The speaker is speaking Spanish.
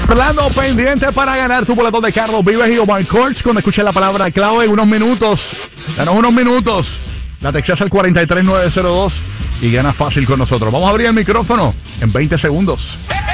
Plano pendiente para ganar tu boleto de Carlos Vives y Omar Courtz cuando escuches la palabra clave en unos minutos. Danos unos minutos. La textas al 43902 y ganas fácil con nosotros. Vamos a abrir el micrófono en 20 segundos.